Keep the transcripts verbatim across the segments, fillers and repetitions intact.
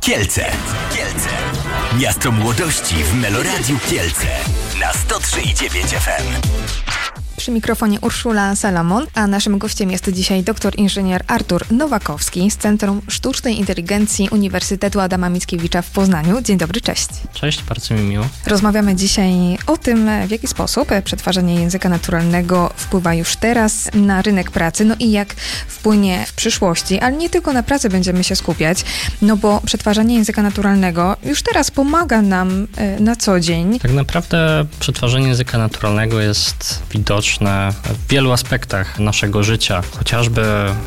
Kielce. Kielce. Miasto młodości w Meloradiu Kielce na sto trzy i dziewięć F M. Przy mikrofonie Urszula Salamon, a naszym gościem jest dzisiaj doktor inżynier Artur Nowakowski z Centrum Sztucznej Inteligencji Uniwersytetu Adama Mickiewicza w Poznaniu. Dzień dobry, cześć. Cześć, bardzo mi miło. Rozmawiamy dzisiaj o tym, w jaki sposób przetwarzanie języka naturalnego wpływa już teraz na rynek pracy, no i jak wpłynie w przyszłości, ale nie tylko na pracę będziemy się skupiać, no bo przetwarzanie języka naturalnego już teraz pomaga nam na co dzień. Tak naprawdę przetwarzanie języka naturalnego jest widoczne w wielu aspektach naszego życia, chociażby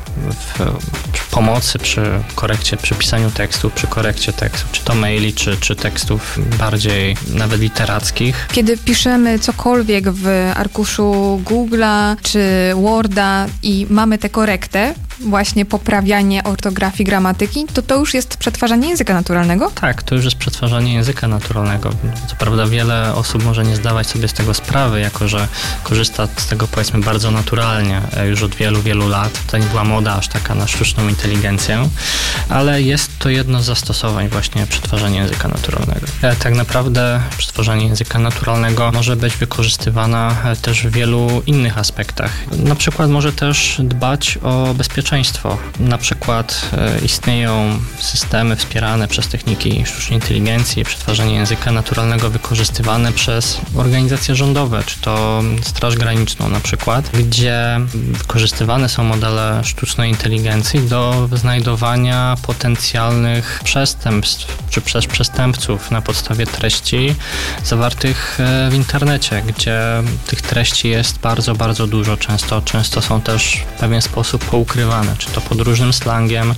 w pomocy przy korekcie, przy pisaniu tekstów, przy korekcie tekstów, czy to maili, czy, czy tekstów bardziej nawet literackich. Kiedy piszemy cokolwiek w arkuszu Google'a czy Worda i mamy tę korektę, właśnie poprawianie ortografii, gramatyki, to to już jest przetwarzanie języka naturalnego? Tak, to już jest przetwarzanie języka naturalnego. Co prawda wiele osób może nie zdawać sobie z tego sprawy, jako że korzysta z tego, powiedzmy, bardzo naturalnie już od wielu, wielu lat. To nie była moda aż taka na sztuczną inteligencję, ale jest to jedno z zastosowań właśnie przetwarzania języka naturalnego. Tak naprawdę przetwarzanie języka naturalnego może być wykorzystywane też w wielu innych aspektach. Na przykład może też dbać o bezpieczeństwo. Na przykład e, istnieją systemy wspierane przez techniki sztucznej inteligencji, przetwarzanie języka naturalnego wykorzystywane przez organizacje rządowe, czy to Straż Graniczną na przykład, gdzie wykorzystywane są modele sztucznej inteligencji do znajdowania potencjalnych przestępstw, czy przez przestępców na podstawie treści zawartych w internecie, gdzie tych treści jest bardzo, bardzo dużo. Często, często są też w pewien sposób poukrywane, czy to pod różnym slangiem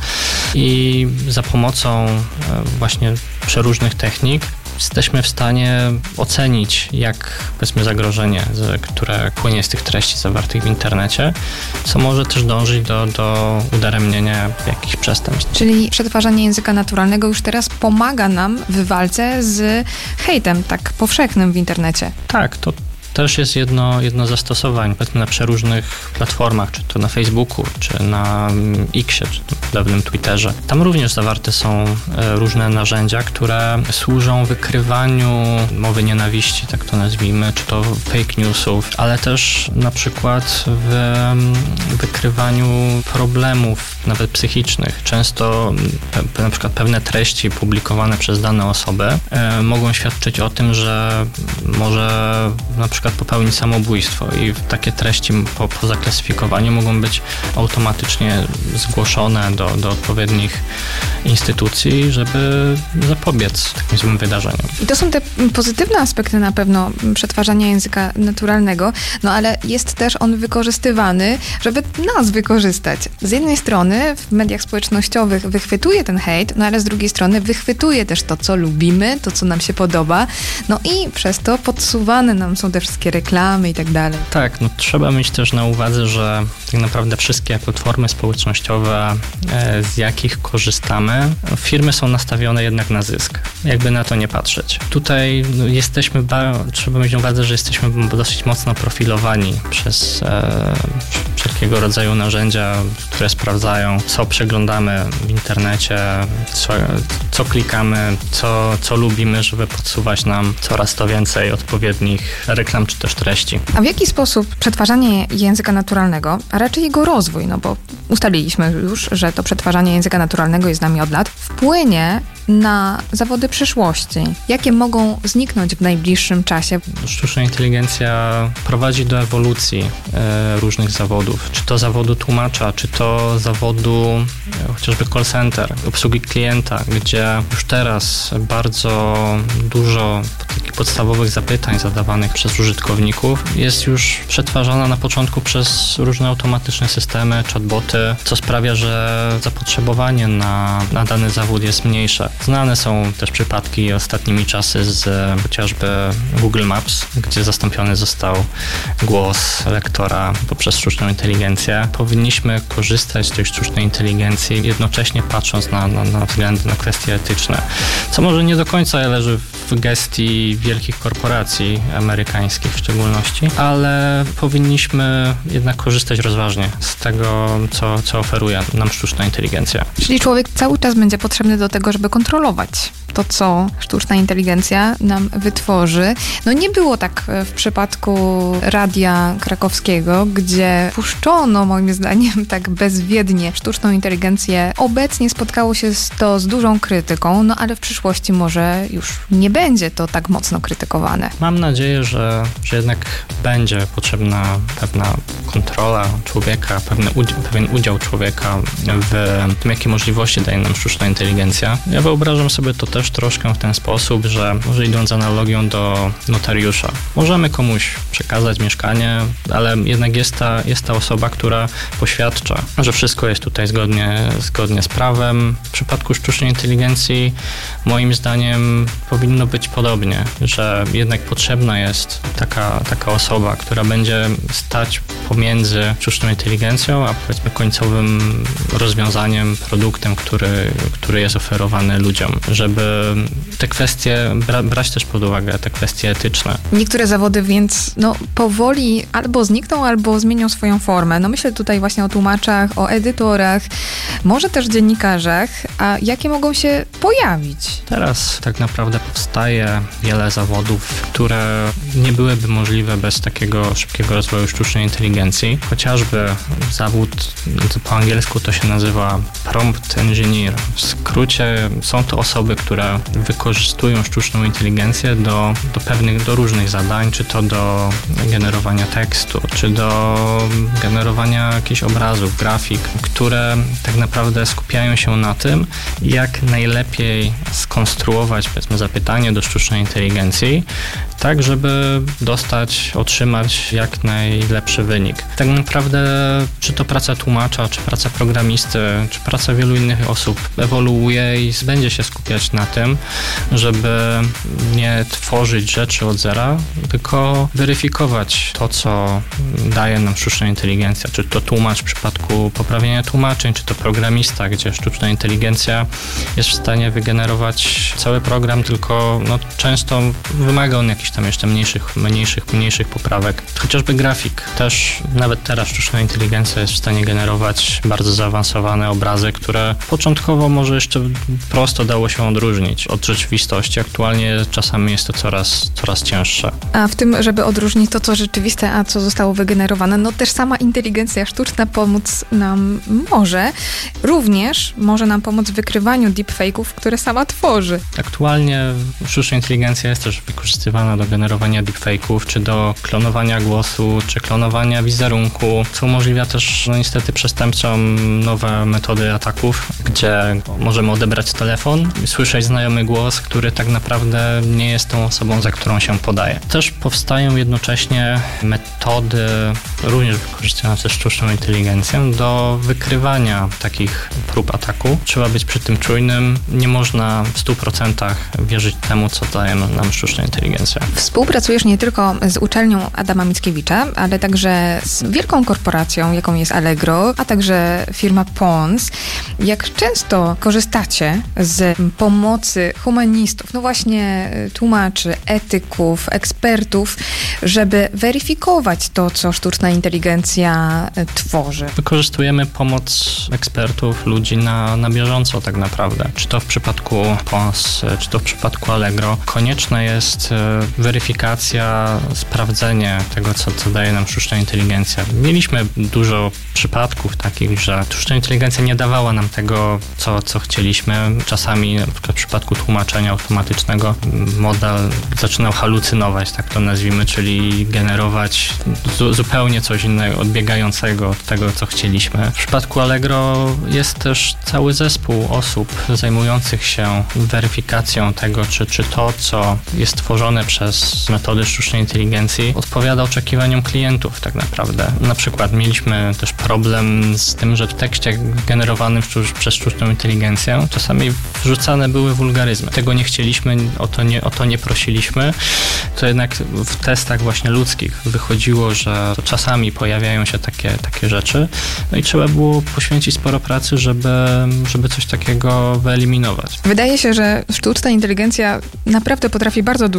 i za pomocą właśnie przeróżnych technik jesteśmy w stanie ocenić, jak, powiedzmy, zagrożenie, które płynie z tych treści zawartych w internecie, co może też dążyć do, do udaremnienia jakichś przestępstw. Czyli przetwarzanie języka naturalnego już teraz pomaga nam w walce z hejtem tak powszechnym w internecie. Tak, to też jest jedno, jedno z zastosowań, powiedzmy, na przeróżnych platformach, czy to na Facebooku, czy na Xie, czy w dawnym Twitterze. Tam również zawarte są różne narzędzia, które służą wykrywaniu mowy nienawiści, tak to nazwijmy, czy to fake newsów, ale też na przykład w wykrywaniu problemów nawet psychicznych. Często pe, na przykład pewne treści publikowane przez dane osoby e, mogą świadczyć o tym, że może na przykład popełnić samobójstwo i takie treści po, po zaklasyfikowaniu mogą być automatycznie zgłoszone do, do odpowiednich instytucji, żeby zapobiec takim złym wydarzeniom. I to są te pozytywne aspekty na pewno przetwarzania języka naturalnego, no ale jest też on wykorzystywany, żeby nas wykorzystać. Z jednej strony w mediach społecznościowych wychwytuje ten hejt, no ale z drugiej strony wychwytuje też to, co lubimy, to, co nam się podoba, no i przez to podsuwane nam są te wszystkie reklamy i tak dalej. Tak, no trzeba mieć też na uwadze, że tak naprawdę wszystkie platformy społecznościowe, e, z jakich korzystamy, firmy są nastawione jednak na zysk. Jakby na to nie patrzeć. Tutaj no, jesteśmy, ba- trzeba mieć na uwadze, że jesteśmy dosyć mocno profilowani przez e, wszelkiego rodzaju narzędzia, które sprawdzają, co przeglądamy w internecie, co, co klikamy, co, co lubimy, żeby podsuwać nam coraz to więcej odpowiednich reklam czy też treści. A w jaki sposób przetwarzanie języka naturalnego, a raczej jego rozwój, no bo ustaliliśmy już, że to przetwarzanie języka naturalnego jest z nami od lat, wpłynie na zawody przyszłości? Jakie mogą zniknąć w najbliższym czasie? Sztuczna inteligencja prowadzi do ewolucji e, różnych zawodów. Czy to zawodu tłumacza, czy to zawodu e, chociażby call center, obsługi klienta, gdzie już teraz bardzo dużo takich podstawowych zapytań zadawanych przez użytkowników jest już przetwarzana na początku przez różne automatyczne systemy, chatboty, co sprawia, że zapotrzebowanie na, na dany zawód jest mniejsze. Znane są też przypadki ostatnimi czasy z chociażby Google Maps, gdzie zastąpiony został głos lektora poprzez sztuczną inteligencję. Powinniśmy korzystać z tej sztucznej inteligencji, jednocześnie patrząc na, na, na względy, na kwestie etyczne, co może nie do końca leży w gestii wielkich korporacji amerykańskich w szczególności, ale powinniśmy jednak korzystać rozważnie z tego, co, co oferuje nam sztuczna inteligencja. Czyli człowiek cały czas będzie potrzebny do tego, żeby kontrolować kontrolować to, co sztuczna inteligencja nam wytworzy. No nie było tak w przypadku Radia Krakowskiego, gdzie puszczono, moim zdaniem, tak bezwiednie sztuczną inteligencję. Obecnie spotkało się to z dużą krytyką, no ale w przyszłości może już nie będzie to tak mocno krytykowane. Mam nadzieję, że, że jednak będzie potrzebna pewna kontrola człowieka, pewny udział, pewien udział człowieka w tym, jakie możliwości daje nam sztuczna inteligencja. Ja wyobrażam sobie to też troszkę w ten sposób, że może idąc analogią do notariusza. Możemy komuś przekazać mieszkanie, ale jednak jest ta, jest ta osoba, która poświadcza, że wszystko jest tutaj zgodnie, zgodnie z prawem. W przypadku sztucznej inteligencji moim zdaniem powinno być podobnie, że jednak potrzebna jest taka, taka osoba, która będzie stać pomiędzy sztuczną inteligencją, a powiedzmy końcowym rozwiązaniem, produktem, który, który jest oferowany ludziom, żeby te kwestie bra- brać też pod uwagę, te kwestie etyczne. Niektóre zawody więc no, powoli albo znikną, albo zmienią swoją formę. No myślę tutaj właśnie o tłumaczach, o edytorach, może też dziennikarzach, a jakie mogą się pojawić? Teraz tak naprawdę powstaje wiele zawodów, które nie byłyby możliwe bez takiego szybkiego rozwoju sztucznej inteligencji. Chociażby zawód, po angielsku to się nazywa prompt engineer. W skrócie są to osoby, które wykorzystują sztuczną inteligencję do, do pewnych, do różnych zadań, czy to do generowania tekstu, czy do generowania jakichś obrazów, grafik, które tak naprawdę skupiają się na tym, jak najlepiej skonstruować, powiedzmy, zapytanie do sztucznej inteligencji, tak, żeby dostać, otrzymać jak najlepszy wynik. Tak naprawdę, czy to praca tłumacza, czy praca programisty, czy praca wielu innych osób ewoluuje i będzie się skupiać na tym, żeby nie tworzyć rzeczy od zera, tylko weryfikować to, co daje nam sztuczna inteligencja. Czy to tłumacz w przypadku poprawienia tłumaczeń, czy to programista, gdzie sztuczna inteligencja jest w stanie wygenerować cały program, tylko no, często wymaga on jakichś tam jeszcze mniejszych, mniejszych, mniejszych poprawek. Chociażby grafik. Też nawet teraz sztuczna inteligencja jest w stanie generować bardzo zaawansowane obrazy, które początkowo może jeszcze prosto dało się odróżnić od rzeczywistości. Aktualnie czasami jest to coraz, coraz cięższe. A w tym, żeby odróżnić to, co rzeczywiste, a co zostało wygenerowane, no też sama inteligencja sztuczna pomóc nam może. Również może nam pomóc w wykrywaniu deepfake'ów, które sama tworzy. Aktualnie sztuczna inteligencja jest też wykorzystywana do generowania deepfake'ów, czy do klonowania głosu, czy klonowania wizerunku, co umożliwia też no, niestety przestępcom nowe metody ataków, gdzie możemy odebrać telefon i słyszeć znajomy głos, który tak naprawdę nie jest tą osobą, za którą się podaje. Też powstają jednocześnie metody, również wykorzystujące sztuczną inteligencję, do wykrywania takich prób ataku. Trzeba być przy tym czujnym. Nie można w stu procentach wierzyć temu, co daje nam sztuczna inteligencja. Współpracujesz nie tylko z uczelnią Adama Mickiewicza, ale także z wielką korporacją, jaką jest Allegro, a także firma Pons. Jak często korzystacie z pomocy humanistów, no właśnie tłumaczy, etyków, ekspertów, żeby weryfikować to, co sztuczna inteligencja tworzy? Wykorzystujemy pomoc ekspertów, ludzi na, na bieżąco tak naprawdę. Czy to w przypadku Pons, czy to w przypadku Allegro. Konieczna jest weryfikacja, sprawdzenie tego, co, co daje nam sztuczna inteligencja. Mieliśmy dużo przypadków takich, że sztuczna inteligencja nie dawała nam tego, co, co chcieliśmy. Czasami, na przykład w przypadku tłumaczenia automatycznego, model zaczynał halucynować, tak to nazwijmy, czyli generować zu, zupełnie coś innego, odbiegającego od tego, co chcieliśmy. W przypadku Allegro jest też cały zespół osób zajmujących się weryfikacją tego, czy, czy to, co jest tworzone przez metody sztucznej inteligencji, odpowiada oczekiwaniom klientów tak naprawdę. Na przykład mieliśmy też problem z tym, że w tekście generowanym sztucz, przez sztuczną inteligencję czasami wrzucane były wulgaryzmy. Tego nie chcieliśmy, o to nie, o to nie prosiliśmy. To jednak w testach właśnie ludzkich wychodziło, że to czasami pojawiają się takie, takie rzeczy. No i trzeba było poświęcić sporo pracy, żeby, żeby coś takiego wyeliminować. Wydaje się, że sztuczna inteligencja naprawdę potrafi bardzo dużo, a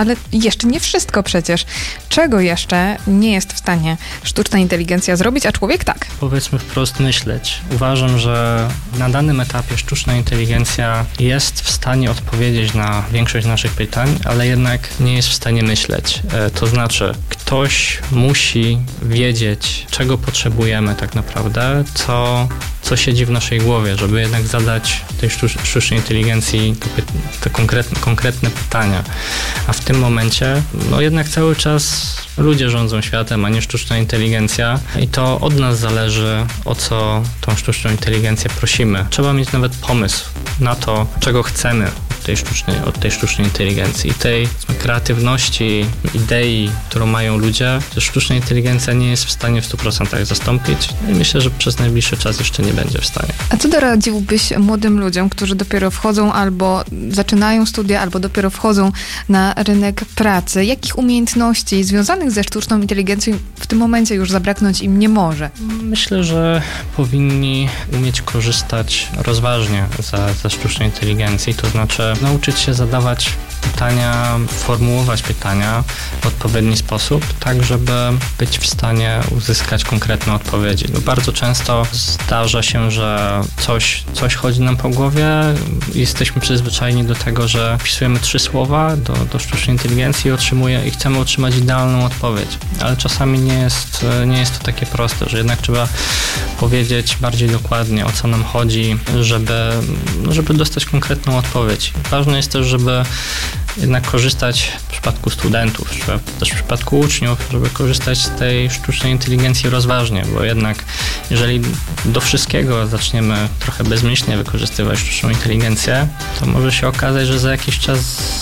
ale jeszcze nie wszystko przecież. Czego jeszcze nie jest w stanie sztuczna inteligencja zrobić, a człowiek tak? Powiedzmy wprost myśleć. Uważam, że na danym etapie sztuczna inteligencja jest w stanie odpowiedzieć na większość naszych pytań, ale jednak nie jest w stanie myśleć. To znaczy, ktoś musi wiedzieć, czego potrzebujemy tak naprawdę, co, co siedzi w naszej głowie, żeby jednak zadać tej sztucznej inteligencji te, te konkretne, konkretne pytania. A w tym momencie, no jednak cały czas ludzie rządzą światem, a nie sztuczna inteligencja i to od nas zależy, o co tą sztuczną inteligencję prosimy. Trzeba mieć nawet pomysł na to, czego chcemy od tej sztucznej, od tej sztucznej inteligencji i tej kreatywności, idei, którą mają ludzie, to sztuczna inteligencja nie jest w stanie w stu procentach zastąpić i myślę, że przez najbliższy czas jeszcze nie będzie w stanie. A co doradziłbyś młodym ludziom, którzy dopiero wchodzą albo zaczynają studia, albo dopiero wchodzą na rynek pracy? Jakich umiejętności związanych ze sztuczną inteligencją w tym momencie już zabraknąć im nie może? Myślę, że powinni umieć korzystać rozważnie ze, ze sztucznej inteligencji, to znaczy nauczyć się zadawać pytania, formułować pytania w odpowiedni sposób, tak żeby być w stanie uzyskać konkretne odpowiedzi. Bo bardzo często zdarza się, że coś, coś chodzi nam po głowie, jesteśmy przyzwyczajeni do tego, że wpisujemy trzy słowa do, do sztucznej inteligencji i, otrzymuje, i chcemy otrzymać idealną odpowiedź. Ale czasami nie jest, nie jest to takie proste, że jednak trzeba powiedzieć bardziej dokładnie, o co nam chodzi, żeby, żeby dostać konkretną odpowiedź. Ważne jest też, żeby jednak korzystać w przypadku studentów, czy też w przypadku uczniów, żeby korzystać z tej sztucznej inteligencji rozważnie, bo jednak jeżeli do wszystkiego zaczniemy trochę bezmyślnie wykorzystywać sztuczną inteligencję, to może się okazać, że za jakiś czas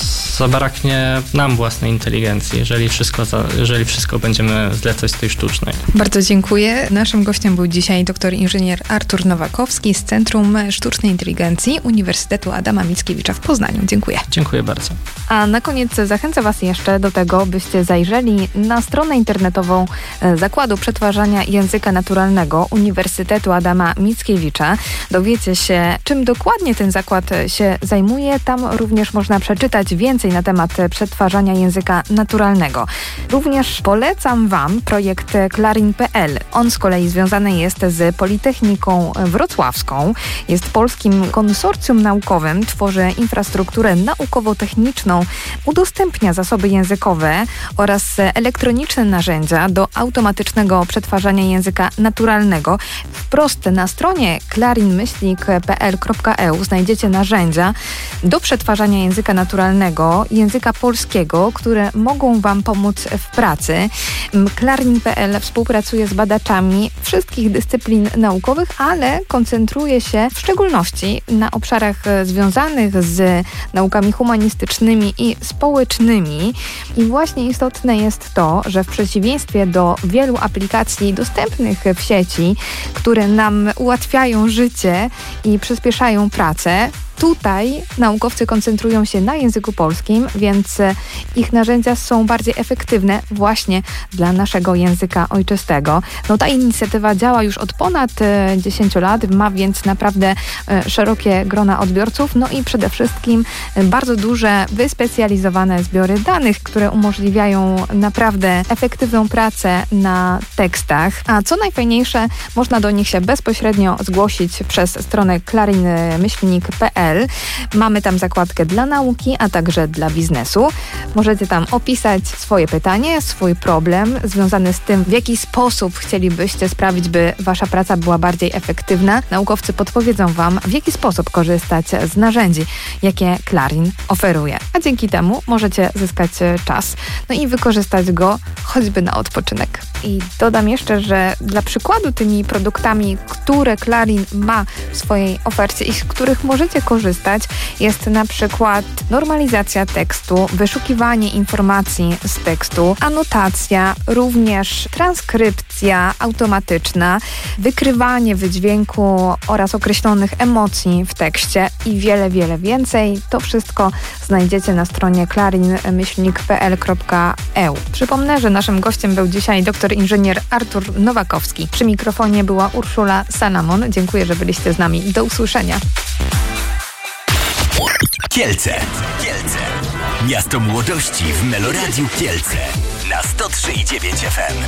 zabraknie nam własnej inteligencji, jeżeli wszystko, jeżeli wszystko będziemy zlecać z tej sztucznej. Bardzo dziękuję. Naszym gościem był dzisiaj doktor inżynier Artur Nowakowski z Centrum Sztucznej Inteligencji Uniwersytetu Adama Mickiewicza w Poznaniu. Dziękuję. Dziękuję bardzo. A na koniec zachęcę Was jeszcze do tego, byście zajrzeli na stronę internetową Zakładu Przetwarzania Języka Naturalnego Uniwersytetu Adama Mickiewicza. Dowiecie się, czym dokładnie ten zakład się zajmuje. Tam również można przeczytać więcej na temat przetwarzania języka naturalnego. Również polecam Wam projekt Clarin kropka p l. On z kolei związany jest z Politechniką Wrocławską. Jest polskim konsorcjum naukowym, tworzy infrastrukturę naukowo-techniczną, udostępnia zasoby językowe oraz elektroniczne narzędzia do automatycznego przetwarzania języka naturalnego. Wprost na stronie clarin myślnik kropka p l kropka e u znajdziecie narzędzia do przetwarzania języka naturalnego, języka polskiego, które mogą Wam pomóc w pracy. Clarin kropka p l współpracuje z badaczami wszystkich dyscyplin naukowych, ale koncentruje się w szczególności na obszarach związanych z naukami humanistycznymi i społecznymi. I właśnie istotne jest to, że w przeciwieństwie do wielu aplikacji dostępnych w sieci, które nam ułatwiają życie i przyspieszają pracę, tutaj naukowcy koncentrują się na języku polskim, więc ich narzędzia są bardziej efektywne właśnie dla naszego języka ojczystego. No ta inicjatywa działa już od ponad dziesięciu lat, ma więc naprawdę szerokie grona odbiorców, no i przede wszystkim bardzo duże, wyspecjalizowane zbiory danych, które umożliwiają naprawdę efektywną pracę na tekstach. A co najfajniejsze, można do nich się bezpośrednio zgłosić przez stronę clarin myślnik kropka p l. Mamy tam zakładkę dla nauki, a także dla biznesu. Możecie tam opisać swoje pytanie, swój problem związany z tym, w jaki sposób chcielibyście sprawić, by Wasza praca była bardziej efektywna. Naukowcy podpowiedzą Wam, w jaki sposób korzystać z narzędzi, jakie Clarin oferuje. A dzięki temu możecie zyskać czas, no i wykorzystać go choćby na odpoczynek. I dodam jeszcze, że dla przykładu tymi produktami, które Clarin ma w swojej ofercie i z których możecie korzystać, jest na przykład normalizacja tekstu, wyszukiwanie informacji z tekstu, anotacja, również transkrypcja automatyczna, wykrywanie wydźwięku oraz określonych emocji w tekście i wiele, wiele więcej. To wszystko znajdziecie na stronie clarin myślnik kropka p l kropka e u. Przypomnę, że naszym gościem był dzisiaj doktor inżynier Artur Nowakowski. Przy mikrofonie była Urszula Salamon. Dziękuję, że byliście z nami. Do usłyszenia. Kielce. Kielce. Miasto Młodości w Meloradiu Kielce na sto trzy i dziewięć F M.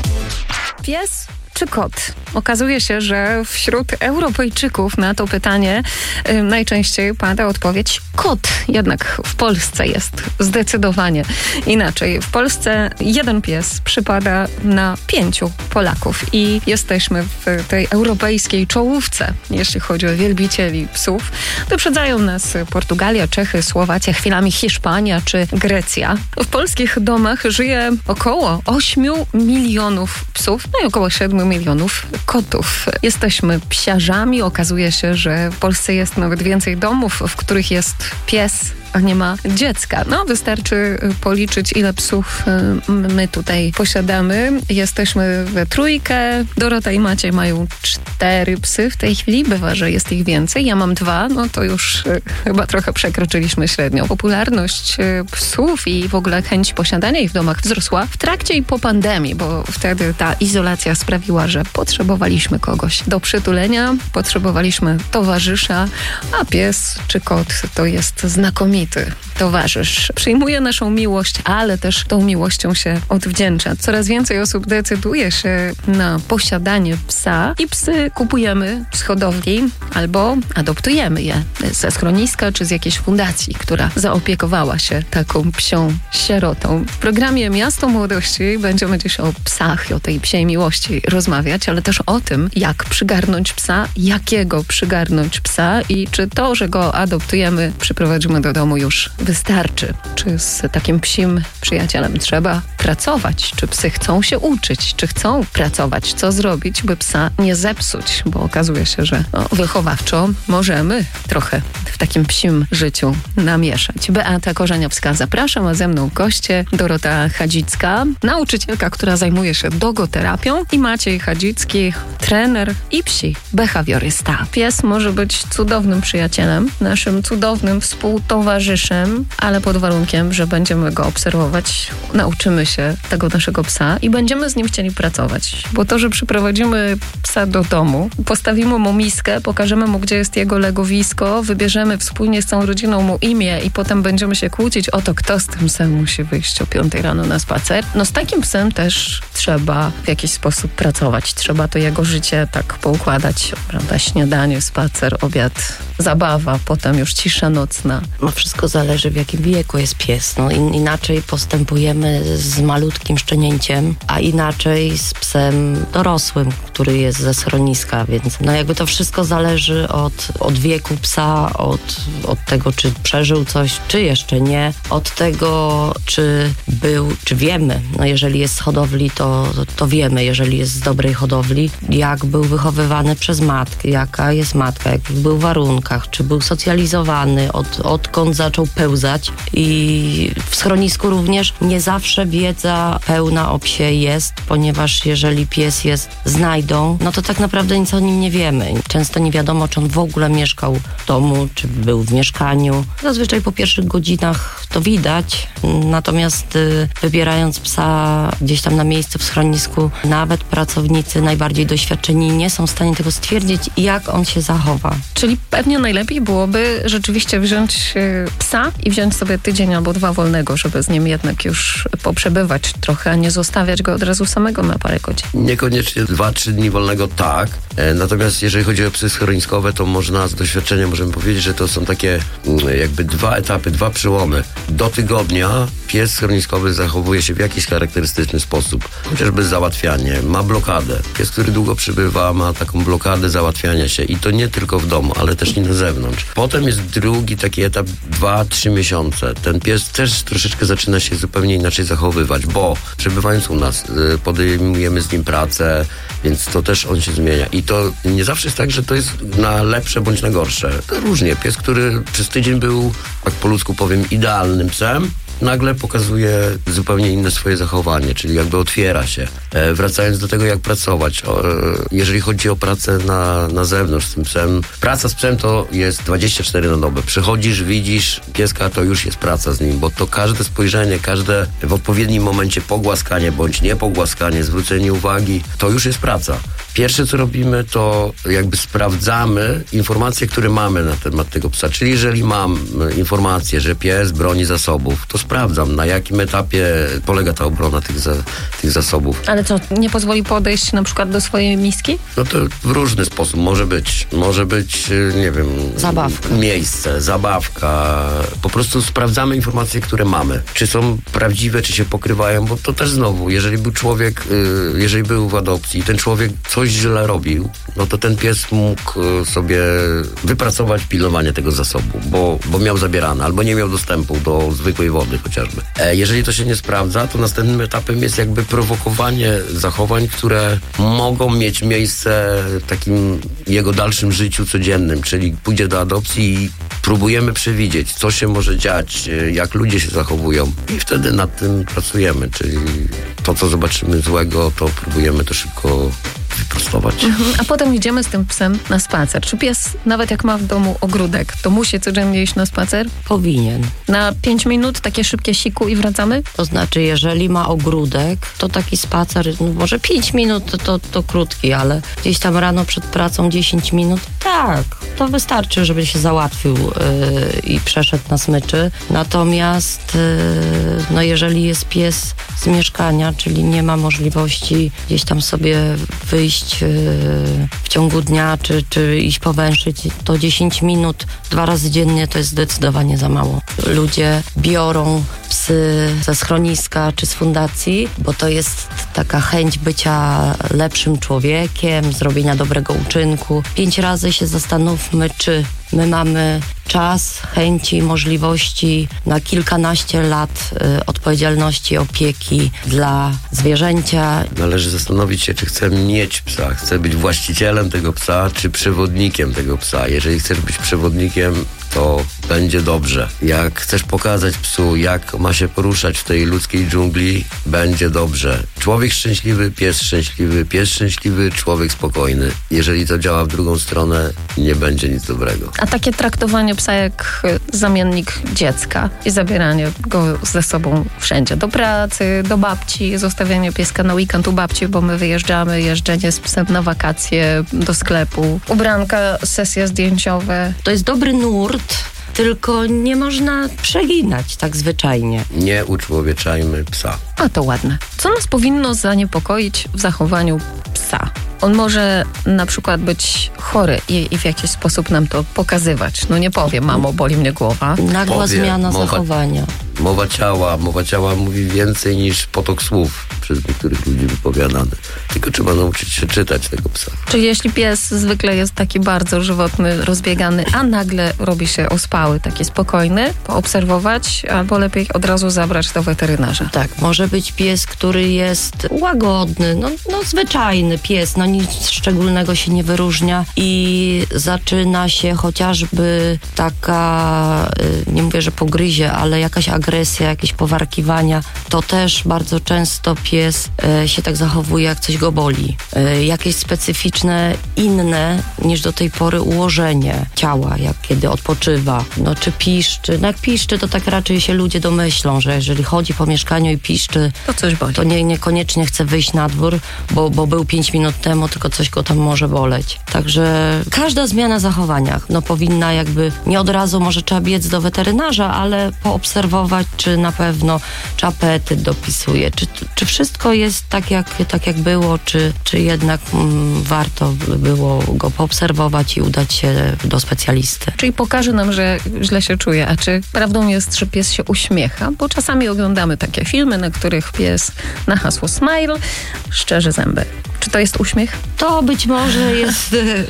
Pies czy kot? Okazuje się, że wśród Europejczyków na to pytanie y, najczęściej pada odpowiedź kot. Jednak w Polsce jest zdecydowanie inaczej. W Polsce jeden pies przypada na pięciu Polaków i jesteśmy w tej europejskiej czołówce, jeśli chodzi o wielbicieli psów. Wyprzedzają nas Portugalia, Czechy, Słowacja, chwilami Hiszpania czy Grecja. W polskich domach żyje około ośmiu milionów psów, no i około siedmiu milionów kotów. Jesteśmy psiarzami. Okazuje się, że w Polsce jest nawet więcej domów, w których jest pies, a nie ma dziecka. No, wystarczy policzyć, ile psów my tutaj posiadamy. Jesteśmy we trójkę. Dorota i Maciej mają cztery psy w tej chwili. Bywa, że jest ich więcej. Ja mam dwa. No to już chyba trochę przekroczyliśmy średnią. Popularność psów i w ogóle chęć posiadania ich w domach wzrosła w trakcie i po pandemii, bo wtedy ta izolacja sprawiła, że potrzebowaliśmy kogoś do przytulenia, potrzebowaliśmy towarzysza, a pies czy kot to jest znakomity towarzysz. Przyjmuje naszą miłość, ale też tą miłością się odwdzięcza. Coraz więcej osób decyduje się na posiadanie psa i psy kupujemy z hodowli albo adoptujemy je ze schroniska czy z jakiejś fundacji, która zaopiekowała się taką psią sierotą. W programie Miasto Młodości będziemy dziś o psach i o tej psiej miłości rozmawiać, ale też o tym, jak przygarnąć psa, jakiego przygarnąć psa i czy to, że go adoptujemy, przyprowadzimy do domu już wystarczy. Czy z takim psim przyjacielem trzeba pracować? Czy psy chcą się uczyć? Czy chcą pracować? Co zrobić, by psa nie zepsuć? Bo okazuje się, że no, wychowawczo możemy trochę w takim psim życiu namieszać. Beata Korzeniowska, zapraszam, a ze mną goście Dorota Chadzicka, nauczycielka, która zajmuje się dogoterapią, i Maciej Chadzicki, trener i psi behawiorysta. Pies może być cudownym przyjacielem, naszym cudownym współtowarzyszem, ale pod warunkiem, że będziemy go obserwować, nauczymy się tego naszego psa i będziemy z nim chcieli pracować. Bo to, że przyprowadzimy psa do domu, postawimy mu miskę, pokażemy mu, gdzie jest jego legowisko, wybierzemy wspólnie z całą rodziną mu imię i potem będziemy się kłócić o to, kto z tym psem musi wyjść o piątej rano na spacer. No z takim psem też trzeba w jakiś sposób pracować. Trzeba to jego życie tak poukładać, prawda? Śniadanie, spacer, obiad, zabawa, potem już cisza nocna. No wszystko zależy, w jakim wieku jest pies. No in, inaczej postępujemy z malutkim szczenięciem, a inaczej z psem dorosłym, który jest ze schroniska, więc no jakby to wszystko zależy od, od wieku psa, od, od tego, czy przeżył coś, czy jeszcze nie, od tego, czy był, czy wiemy, no jeżeli jest z hodowli, to, to, to wiemy, jeżeli jest z dobrej hodowli, jak był wychowywany przez matkę, jaka jest matka, jak był w warunkach, czy był socjalizowany, od, odkąd zaczął pełzać. I w schronisku również nie zawsze wiedza pełna o psie jest, ponieważ jeżeli pies jest znajdą, no to tak naprawdę nic o nim nie wiemy. Często nie wiadomo, czy on w ogóle mieszkał w domu, czy był w mieszkaniu. Zazwyczaj po pierwszych godzinach to widać, natomiast y, wybierając psa gdzieś tam na miejscu w schronisku, nawet pracownicy najbardziej doświadczeni nie są w stanie tego stwierdzić, jak on się zachowa. Czyli pewnie najlepiej byłoby rzeczywiście wziąć y, psa i wziąć sobie tydzień albo dwa wolnego, żeby z nim jednak już poprzebywać trochę, a nie zostawiać go od razu samego na parę godzin. Niekoniecznie dwa, trzy dni wolnego, tak. E, natomiast jeżeli chodzi o psy schroniskowe, to można z doświadczenia możemy powiedzieć, że to są takie mm, jakby dwa etapy, dwa przełomy. Do tygodnia pies schroniskowy zachowuje się w jakiś charakterystyczny sposób. Chociażby załatwianie, ma blokadę. Pies, który długo przybywa, ma taką blokadę załatwiania się i to nie tylko w domu, ale też i na zewnątrz. Potem jest drugi taki etap, dwa, trzy miesiące. Ten pies też troszeczkę zaczyna się zupełnie inaczej zachowywać, bo przebywając u nas, podejmujemy z nim pracę, więc to też on się zmienia. I to nie zawsze jest tak, że to jest na lepsze bądź na gorsze. To różnie. Pies, który przez tydzień był, jak po ludzku powiem, idealnym psem, nagle pokazuje zupełnie inne swoje zachowanie, czyli jakby otwiera się. E, wracając do tego, jak pracować. O, e, jeżeli chodzi o pracę na, na zewnątrz z tym psem, praca z psem to jest dwadzieścia cztery na dobę. Przychodzisz, widzisz pieska, to już jest praca z nim, bo to każde spojrzenie, każde w odpowiednim momencie pogłaskanie bądź nie pogłaskanie, zwrócenie uwagi, to już jest praca. Pierwsze, co robimy, to jakby sprawdzamy informacje, które mamy na temat tego psa. Czyli jeżeli mam informację, że pies broni zasobów, to sprawdzam, na jakim etapie polega ta obrona tych, za, tych zasobów. Ale co, nie pozwoli podejść na przykład do swojej miski? No to w różny sposób może być. Może być, nie wiem... Zabawka. Miejsce, zabawka. Po prostu sprawdzamy informacje, które mamy. Czy są prawdziwe, czy się pokrywają, bo to też znowu, jeżeli był człowiek, jeżeli był w adopcji i ten człowiek coś źle robił, no to ten pies mógł sobie wypracować pilnowanie tego zasobu, bo, bo miał zabierane, albo nie miał dostępu do zwykłej wody chociażby. E, jeżeli to się nie sprawdza, to następnym etapem jest jakby prowokowanie zachowań, które mogą mieć miejsce w takim jego dalszym życiu codziennym, czyli pójdzie do adopcji i próbujemy przewidzieć, co się może dziać, jak ludzie się zachowują i wtedy nad tym pracujemy, czyli to, co zobaczymy złego, to próbujemy to szybko wyprostować. Mhm. A potem idziemy z tym psem na spacer. Czy pies, nawet jak ma w domu ogródek, to musi codziennie iść na spacer? Powinien. Na pięć minut, takie szybkie siku i wracamy? To znaczy, jeżeli ma ogródek, to taki spacer, no może pięć minut to, to, to krótki, ale gdzieś tam rano przed pracą dziesięć minut, tak, to wystarczy, żeby się załatwił yy, i przeszedł na smyczy. Natomiast yy, no jeżeli jest pies z mieszkania, czyli nie ma możliwości gdzieś tam sobie wyjść yy, w ciągu dnia, czy, czy iść powęszyć, to dziesięć minut dwa razy dziennie to jest zdecydowanie za mało. Ludzie biorą psy ze schroniska czy z fundacji, bo to jest taka chęć bycia lepszym człowiekiem, zrobienia dobrego uczynku. Pięć razy się zastanówmy, czy my mamy czas, chęci, możliwości na kilkanaście lat y, odpowiedzialności, opieki dla zwierzęcia. Należy zastanowić się, czy chcę mieć psa, chcę być właścicielem tego psa, czy przewodnikiem tego psa. Jeżeli chcesz być przewodnikiem, to będzie dobrze. Jak chcesz pokazać psu, jak ma się poruszać w tej ludzkiej dżungli, będzie dobrze. Człowiek szczęśliwy, pies szczęśliwy, pies szczęśliwy, człowiek spokojny. Jeżeli to działa w drugą stronę, nie będzie nic dobrego. A takie traktowanie psa jak zamiennik dziecka i zabieranie go ze sobą wszędzie, do pracy, do babci, zostawianie pieska na weekend u babci, bo my wyjeżdżamy, jeżdżenie z psem na wakacje, do sklepu, ubranka, sesje zdjęciowe. To jest dobry nurt, tylko nie można przeginać tak zwyczajnie. Nie uczłowieczajmy psa. A to ładne. Co nas powinno zaniepokoić w zachowaniu psa? On może na przykład być chory i, i w jakiś sposób nam to pokazywać. No nie powiem, mamo, boli mnie głowa. Nagła Powie, zmiana mowa, zachowania. Mowa ciała, mowa ciała mówi więcej niż potok słów przez niektórych ludzi wypowiadany. Tylko trzeba nauczyć się czytać tego psa. Czy jeśli pies zwykle jest taki bardzo żywotny, rozbiegany, a nagle robi się ospały, taki spokojny, poobserwować, albo lepiej od razu zabrać do weterynarza? Tak, może być pies, który jest łagodny, no, no zwyczajny pies, no nic szczególnego się nie wyróżnia i zaczyna się chociażby taka, nie mówię, że pogryzie, ale jakaś agresja, jakieś powarkiwania, to też bardzo często pies e, się tak zachowuje, jak coś go boli. E, jakieś specyficzne, inne niż do tej pory ułożenie ciała, jak kiedy odpoczywa, no czy piszczy. No jak piszczy, to tak raczej się ludzie domyślą, że jeżeli chodzi po mieszkaniu i piszczy, to coś boli. To nie, niekoniecznie chce wyjść na dwór, bo, bo był pięć minut temu, tylko coś go tam może boleć. Także każda zmiana zachowania, no powinna jakby, nie od razu może trzeba biec do weterynarza, ale poobserwować, czy na pewno, czy apetyt dopisuje, czy, czy wszystko jest tak jak, tak jak było, czy, czy jednak mm, warto było go poobserwować i udać się do specjalisty. Czyli pokaże nam, że źle się czuje. A czy prawdą jest, że pies się uśmiecha? Bo czasami oglądamy takie filmy, na których pies na hasło smile szczerzy zęby. Czy to jest uśmiech? To być może jest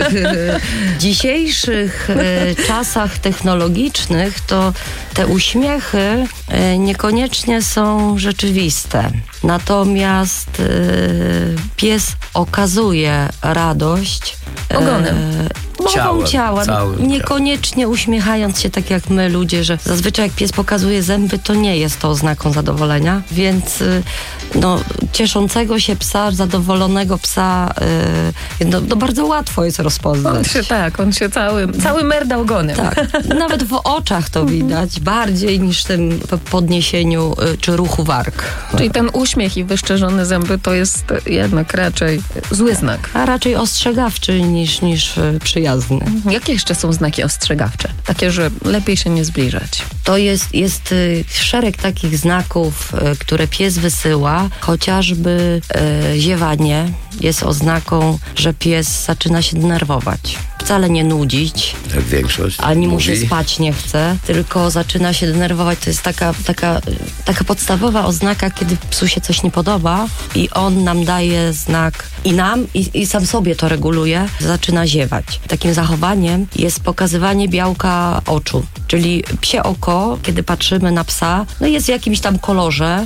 w dzisiejszych czasach technologicznych, to te uśmiechy niekoniecznie są rzeczywiste. Natomiast pies okazuje radość ogonem. Mową Ciałem, ciała, całym niekoniecznie uśmiechając się tak jak my ludzie, że zazwyczaj jak pies pokazuje zęby, to nie jest to oznaką zadowolenia, więc y, no, cieszącego się psa, zadowolonego psa, y, no, no bardzo łatwo jest rozpoznać. On się tak, on się cały, cały merda ogonem. Tak, nawet w oczach to widać, bardziej niż w tym podniesieniu y, czy ruchu warg. Czyli ten uśmiech i wyszczerzone zęby to jest jednak raczej zły znak. A raczej ostrzegawczy niż, niż y, przyjazny. Jakie jeszcze są znaki ostrzegawcze? Takie, że lepiej się nie zbliżać. To jest, jest y, szereg takich znaków, y, które pies wysyła, chociażby y, ziewanie jest oznaką, że pies zaczyna się denerwować. Wcale nie nudzić, Jak większość ani mu mówi. się spać nie chce, tylko zaczyna się denerwować. To jest taka, taka, taka podstawowa oznaka, kiedy psu się coś nie podoba i on nam daje znak i nam, i, i sam sobie to reguluje, zaczyna ziewać. Takim zachowaniem jest pokazywanie białka oczu, czyli psie oko, kiedy patrzymy na psa, no jest w jakimś tam kolorze,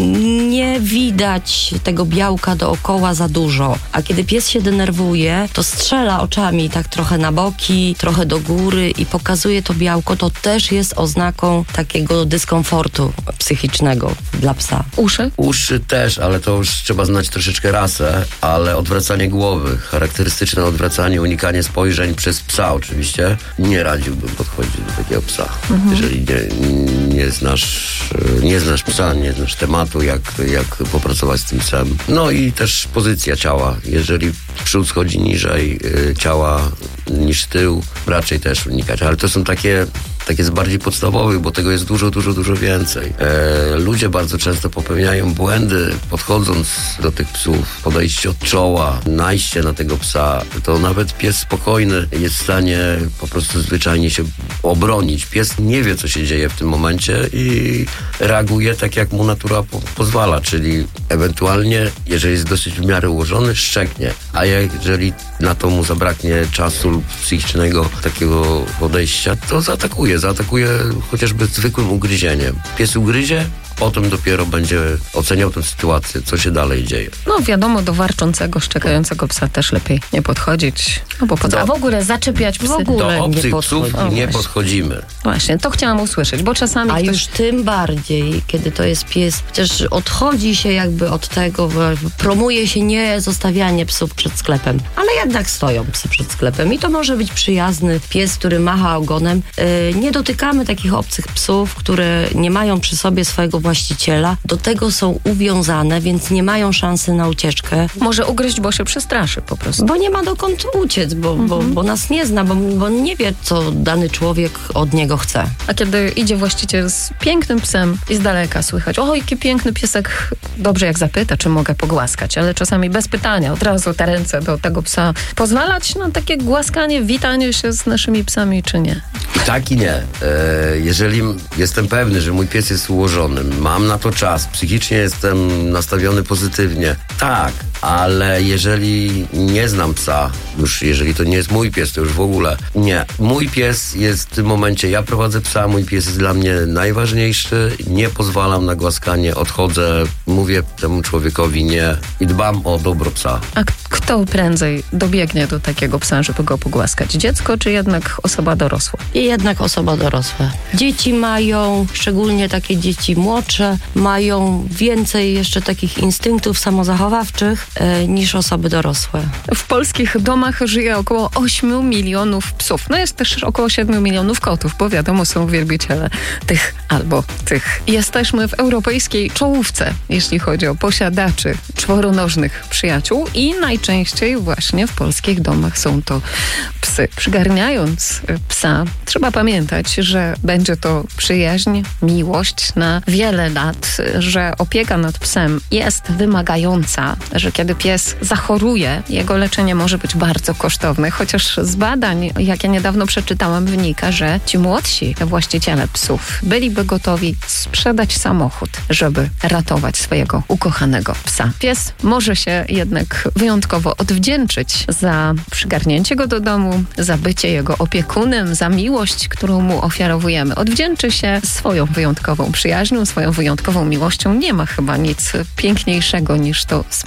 nie widać tego białka dookoła za dużo, a kiedy pies się denerwuje, to strzela oczami tak trochę na boki, trochę do góry i pokazuje to białko, to też jest oznaką takiego dyskomfortu psychicznego dla psa. Uszy? Uszy też, ale to już trzeba znać troszeczkę rasę, ale odwracanie głowy, charakterystyczne odwracanie, unikanie spojrzeń przez psa oczywiście, nie radziłbym podchodzić do takiego psa. Mhm. Jeżeli nie, nie znasz nie znasz psa, nie znasz tematu, jak, jak popracować z tym psem. No i też pozycja ciała. Jeżeli przód schodzi niżej y, ciała niż tył, raczej też unikać. Ale to są takie takie z bardziej podstawowych, bo tego jest dużo, dużo, dużo więcej. E, ludzie bardzo często popełniają błędy, podchodząc do tych psów, podejście od czoła, najście na tego psa, to nawet pies spokojny jest w stanie po prostu zwyczajnie się obronić. Pies nie wie, co się dzieje w tym momencie i reaguje tak, jak mu natura po- pozwala, czyli ewentualnie, jeżeli jest dosyć w miarę ułożony, szczeknie, a jeżeli na to mu zabraknie czasu lub psychicznego takiego podejścia, to zaatakuje. Zaatakuje chociażby zwykłym ugryzieniem. Pies ugryzie, potem dopiero będzie oceniał tę sytuację, co się dalej dzieje. No wiadomo, do warczącego, szczekającego psa też lepiej nie podchodzić. No bo po co? A w ogóle zaczepiać psy. W ogóle Do nie obcych podchodzi. psów O, nie właśnie. podchodzimy. Właśnie, to chciałam usłyszeć, bo czasami A ktoś... już tym bardziej, kiedy to jest pies, chociaż odchodzi się jakby od tego, bo promuje się nie zostawianie psów przed sklepem, ale jednak stoją psy przed sklepem i to może być przyjazny pies, który macha ogonem. Yy, nie dotykamy takich obcych psów, które nie mają przy sobie swojego właściciela, do tego są uwiązane, więc nie mają szansy na ucieczkę, Może ugryźć, bo się przestraszy po prostu. bo nie ma dokąd uciec, bo, bo, bo nas nie zna, bo, bo nie wie, co dany człowiek od niego chce. A kiedy idzie właściciel z pięknym psem i z daleka słychać, oj, jaki piękny piesek, dobrze jak zapyta, czy mogę pogłaskać, ale czasami bez pytania, od razu te ręce do tego psa. Pozwalać na takie głaskanie, witanie się z naszymi psami, czy nie? I tak i nie. E, jeżeli jestem pewny, że mój pies jest ułożony, mam na to czas, psychicznie jestem nastawiony pozytywnie, tak, ale jeżeli nie znam psa, już jeżeli to nie jest mój pies, to już w ogóle nie. Mój pies jest w tym momencie, ja prowadzę psa, mój pies jest dla mnie najważniejszy, nie pozwalam na głaskanie, odchodzę, mówię temu człowiekowi nie i dbam o dobro psa. A k- kto prędzej dobiegnie do takiego psa, żeby go pogłaskać? Dziecko, czy jednak osoba dorosła? I jednak osoba dorosła. Dzieci mają, szczególnie takie dzieci młodsze, mają więcej jeszcze takich instynktów samozachowawczych e, niż osoby dorosłe. W polskich domach żyje około ośmiu milionów psów. No jest też około siedmiu milionów kotów, bo wiadomo, są wielbiciele tych albo tych. Jesteśmy w europejskiej czołówce, jeśli chodzi o posiadaczy czworonożnych przyjaciół i najczęściej właśnie w polskich domach są to psy. Przygarniając psa, trzeba pamiętać, że będzie to przyjaźń, miłość na wiele lat, że opieka nad psem jest wymagająca, że kiedy pies zachoruje, jego leczenie może być bardzo kosztowne, chociaż z badań, jakie niedawno przeczytałam, wynika, że ci młodsi właściciele psów byliby gotowi sprzedać samochód, żeby ratować swojego ukochanego psa. Pies może się jednak wyjątkowo odwdzięczyć za przygarnięcie go do domu, za bycie jego opiekunem, za miłość, którą mu ofiarowujemy. Odwdzięczy się swoją wyjątkową przyjaźnią, swoją wyjątkową miłością. Nie ma chyba nic piękniejszego niż to spojrzenie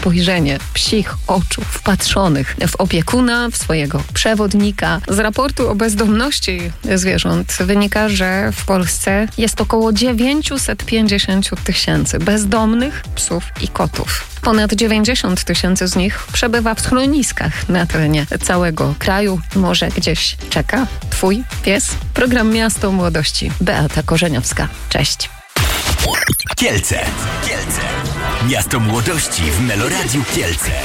miliony psich oczu wpatrzonych w opiekuna, w swojego przewodnika. Z raportu o bezdomności zwierząt wynika, że w Polsce jest około dziewięćset pięćdziesiąt tysięcy bezdomnych psów i kotów. Ponad dziewięćdziesiąt tysięcy z nich przebywa w schroniskach na terenie całego kraju. Może gdzieś czeka twój pies? Program Miasto Młodości. Beata Korzeniowska. Cześć. Kielce. Kielce. Miasto Młodości w Meloradiu Kielce.